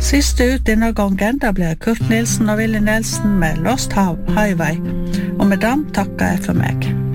Siste ut denne gangen, da blir Kurt Nilsen og Willy Nelson med Lost Highway, og med dem takker jeg for meg.